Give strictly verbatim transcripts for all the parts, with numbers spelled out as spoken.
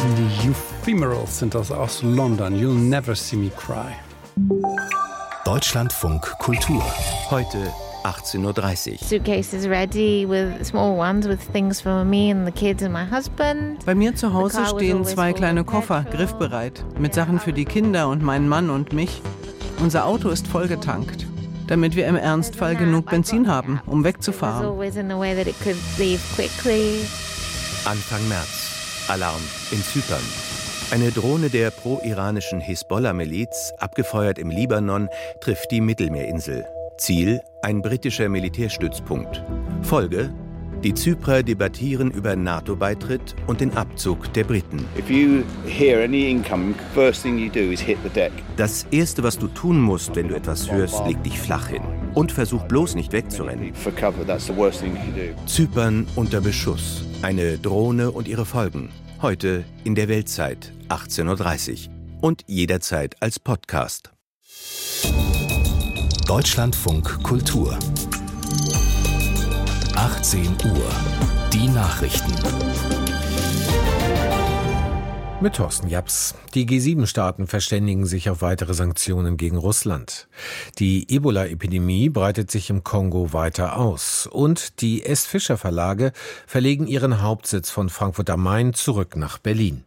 Die Ephemerals sind das aus London. You'll never see me cry. Deutschlandfunk Kultur. Heute achtzehn Uhr dreißig. Suitcases ready with small ones with things for me and the kids and my husband. Bei mir zu Hause stehen zwei kleine Koffer, griffbereit, mit Sachen für die Kinder und meinen Mann und mich. Unser Auto ist vollgetankt, damit wir im Ernstfall genug Benzin haben, um wegzufahren. Anfang März. Alarm in Zypern. Eine Drohne der pro-iranischen Hisbollah-Miliz, abgefeuert im Libanon, trifft die Mittelmeerinsel. Ziel: ein britischer Militärstützpunkt. Folge: die Zyprer debattieren über NATO-Beitritt und den Abzug der Briten. Das Erste, was du tun musst, wenn du etwas hörst, leg dich flach hin. Und versuch bloß nicht wegzurennen. Zypern unter Beschuss. Eine Drohne und ihre Folgen. Heute in der Weltzeit, achtzehn Uhr dreißig. Und jederzeit als Podcast. Deutschlandfunk Kultur. achtzehn Uhr. Die Nachrichten. Mit Thorsten Japs. Die G sieben Staaten verständigen sich auf weitere Sanktionen gegen Russland. Die Ebola-Epidemie breitet sich im Kongo weiter aus. Und die S. Fischer Verlage verlegen ihren Hauptsitz von Frankfurt am Main zurück nach Berlin.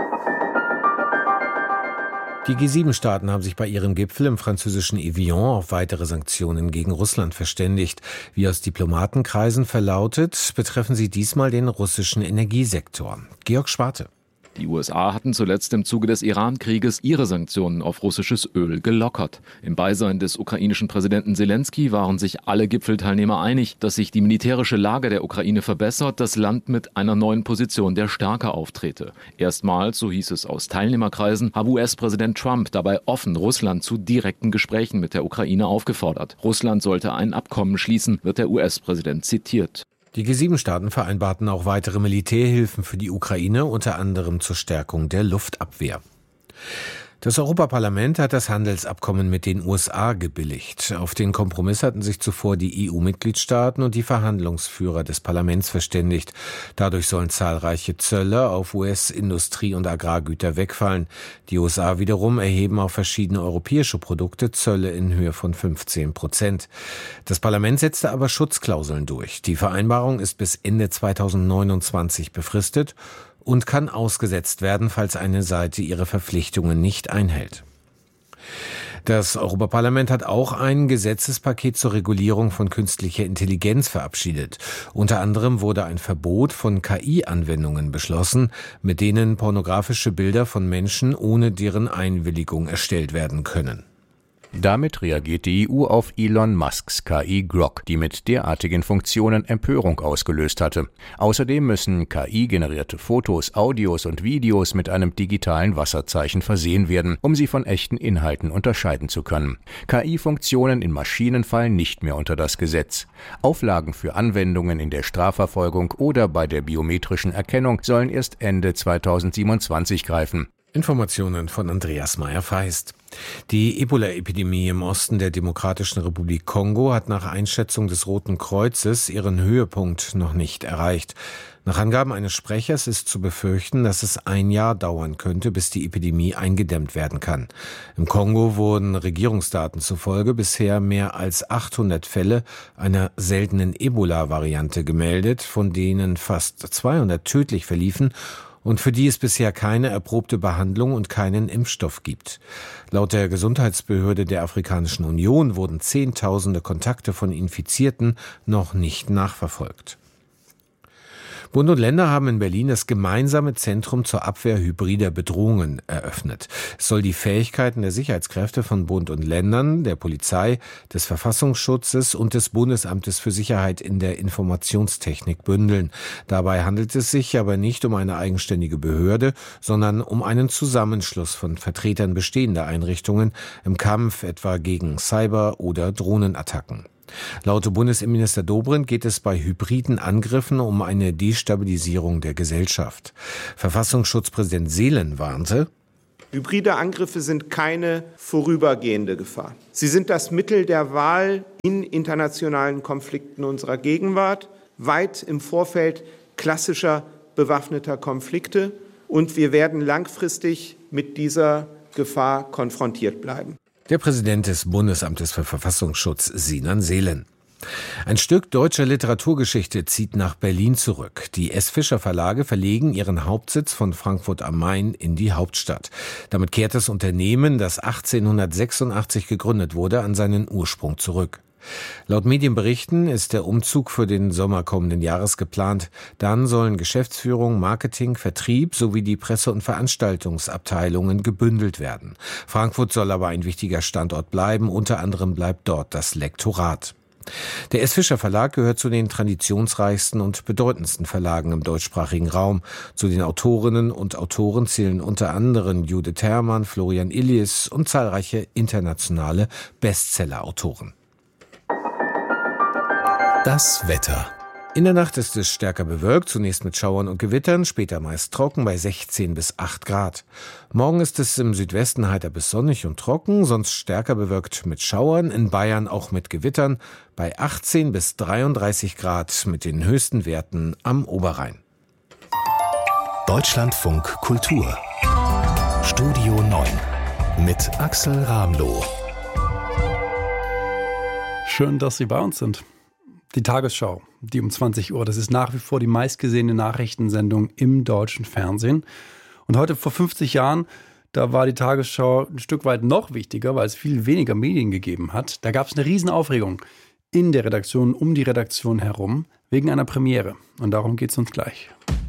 Die G sieben Staaten haben sich bei ihrem Gipfel im französischen Evian auf weitere Sanktionen gegen Russland verständigt. Wie aus Diplomatenkreisen verlautet, betreffen sie diesmal den russischen Energiesektor. Georg Schwarte. Die U S A hatten zuletzt im Zuge des Iran-Krieges ihre Sanktionen auf russisches Öl gelockert. Im Beisein des ukrainischen Präsidenten Selenskyj waren sich alle Gipfelteilnehmer einig, dass sich die militärische Lage der Ukraine verbessert, das Land mit einer neuen Position der Stärke auftrete. Erstmals, so hieß es aus Teilnehmerkreisen, habe U S-Präsident Trump dabei offen Russland zu direkten Gesprächen mit der Ukraine aufgefordert. Russland sollte ein Abkommen schließen, wird der U S-Präsident zitiert. Die G sieben Staaten vereinbarten auch weitere Militärhilfen für die Ukraine, unter anderem zur Stärkung der Luftabwehr. Das Europaparlament hat das Handelsabkommen mit den U S A gebilligt. Auf den Kompromiss hatten sich zuvor die E U-Mitgliedstaaten und die Verhandlungsführer des Parlaments verständigt. Dadurch sollen zahlreiche Zölle auf U S-Industrie- und Agrargüter wegfallen. Die U S A wiederum erheben auf verschiedene europäische Produkte Zölle in Höhe von fünfzehn Prozent. Das Parlament setzte aber Schutzklauseln durch. Die Vereinbarung ist bis Ende zweitausendneunundzwanzig befristet und kann ausgesetzt werden, falls eine Seite ihre Verpflichtungen nicht einhält. Das Europaparlament hat auch ein Gesetzespaket zur Regulierung von künstlicher Intelligenz verabschiedet. Unter anderem wurde ein Verbot von K I-Anwendungen beschlossen, mit denen pornografische Bilder von Menschen ohne deren Einwilligung erstellt werden können. Damit reagiert die E U auf Elon Musks K I Grok, die mit derartigen Funktionen Empörung ausgelöst hatte. Außerdem müssen K I-generierte Fotos, Audios und Videos mit einem digitalen Wasserzeichen versehen werden, um sie von echten Inhalten unterscheiden zu können. K I-Funktionen in Maschinen fallen nicht mehr unter das Gesetz. Auflagen für Anwendungen in der Strafverfolgung oder bei der biometrischen Erkennung sollen erst Ende zweitausendsiebenundzwanzig greifen. Informationen von Andreas Meyer-Feist. Die Ebola-Epidemie im Osten der Demokratischen Republik Kongo hat nach Einschätzung des Roten Kreuzes ihren Höhepunkt noch nicht erreicht. Nach Angaben eines Sprechers ist zu befürchten, dass es ein Jahr dauern könnte, bis die Epidemie eingedämmt werden kann. Im Kongo wurden Regierungsdaten zufolge bisher mehr als achthundert Fälle einer seltenen Ebola-Variante gemeldet, von denen fast zweihundert tödlich verliefen und für die es bisher keine erprobte Behandlung und keinen Impfstoff gibt. Laut der Gesundheitsbehörde der Afrikanischen Union wurden Zehntausende Kontakte von Infizierten noch nicht nachverfolgt. Bund und Länder haben in Berlin das gemeinsame Zentrum zur Abwehr hybrider Bedrohungen eröffnet. Es soll die Fähigkeiten der Sicherheitskräfte von Bund und Ländern, der Polizei, des Verfassungsschutzes und des Bundesamtes für Sicherheit in der Informationstechnik bündeln. Dabei handelt es sich aber nicht um eine eigenständige Behörde, sondern um einen Zusammenschluss von Vertretern bestehender Einrichtungen im Kampf etwa gegen Cyber- oder Drohnenattacken. Laut Bundesinnenminister Dobrindt geht es bei hybriden Angriffen um eine Destabilisierung der Gesellschaft. Verfassungsschutzpräsident Seelen warnte: Hybride Angriffe sind keine vorübergehende Gefahr. Sie sind das Mittel der Wahl in internationalen Konflikten unserer Gegenwart, weit im Vorfeld klassischer bewaffneter Konflikte und wir werden langfristig mit dieser Gefahr konfrontiert bleiben. Der Präsident des Bundesamtes für Verfassungsschutz, Sinan Selen. Ein Stück deutscher Literaturgeschichte zieht nach Berlin zurück. Die S. Fischer Verlage verlegen ihren Hauptsitz von Frankfurt am Main in die Hauptstadt. Damit kehrt das Unternehmen, das achtzehnhundertsechsundachtzig gegründet wurde, an seinen Ursprung zurück. Laut Medienberichten ist der Umzug für den Sommer kommenden Jahres geplant. Dann sollen Geschäftsführung, Marketing, Vertrieb sowie die Presse- und Veranstaltungsabteilungen gebündelt werden. Frankfurt soll aber ein wichtiger Standort bleiben. Unter anderem bleibt dort das Lektorat. Der S. Fischer Verlag gehört zu den traditionsreichsten und bedeutendsten Verlagen im deutschsprachigen Raum. Zu den Autorinnen und Autoren zählen unter anderem Judith Herrmann, Florian Illies und zahlreiche internationale Bestseller-Autoren. Das Wetter. In der Nacht ist es stärker bewölkt, zunächst mit Schauern und Gewittern, später meist trocken bei sechzehn bis acht Grad. Morgen ist es im Südwesten heiter bis sonnig und trocken, sonst stärker bewölkt mit Schauern, in Bayern auch mit Gewittern, bei achtzehn bis dreiunddreißig Grad mit den höchsten Werten am Oberrhein. Deutschlandfunk Kultur. Studio neun mit Axel Ramloh. Schön, dass Sie bei uns sind. Die Tagesschau, die um zwanzig Uhr, das ist nach wie vor die meistgesehene Nachrichtensendung im deutschen Fernsehen. Und heute vor fünfzig Jahren, da war die Tagesschau ein Stück weit noch wichtiger, weil es viel weniger Medien gegeben hat. Da gab es eine Riesenaufregung in der Redaktion, um die Redaktion herum, wegen einer Premiere. Und darum geht es uns gleich.